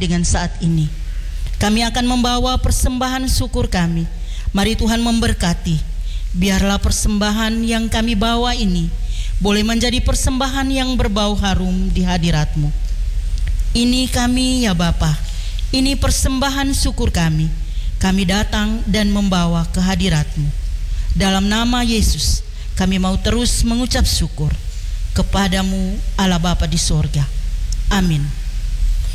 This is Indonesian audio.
dengan saat ini. Kami akan membawa persembahan syukur kami. Mari Tuhan memberkati. Biarlah persembahan yang kami bawa ini boleh menjadi persembahan yang berbau harum di hadirat-Mu. Ini kami ya Bapa, ini persembahan syukur kami. Kami datang dan membawa ke hadirat-Mu. Dalam nama Yesus, kami mau terus mengucap syukur kepada-Mu Allah Bapa di sorga. Amin.